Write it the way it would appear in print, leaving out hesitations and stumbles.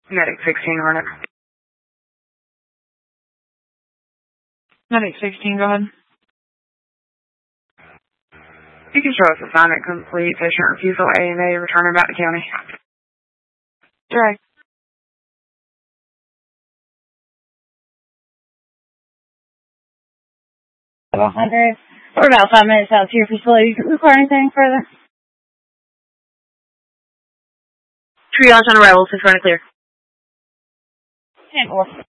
Medic 16, Hornet. Medic 16, go ahead. You can show us assignment complete, patient refusal A&A, returning back to county. Direct. 100. We're about 5 minutes out to your facility. Require anything further? Triage on arrival, 6 running clear. 10-4.